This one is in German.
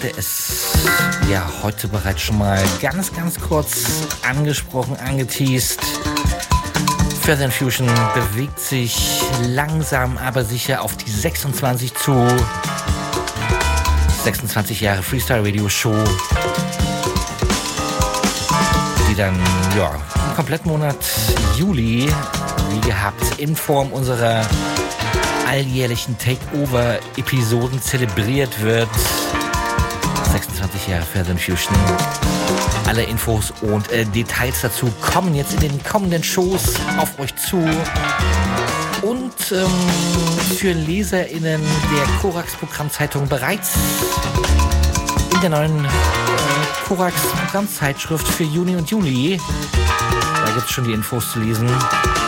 hatte es ja heute bereits schon mal ganz kurz angesprochen, angeteast. Further Infusion bewegt sich langsam, aber sicher auf die 26 zu. 26 Jahre Freestyle Radio Show, die dann im Komplettmonat Juli, wie gehabt, in Form unserer alljährlichen Takeover-Episoden zelebriert wird. 26 Jahre Further Infusion. Alle Infos und Details dazu kommen jetzt in den kommenden Shows auf euch zu. Und für LeserInnen der Korax-Programmzeitung bereits in der neuen Korax-Programmzeitschrift für Juni und Juli. Da gibt es schon die Infos zu lesen.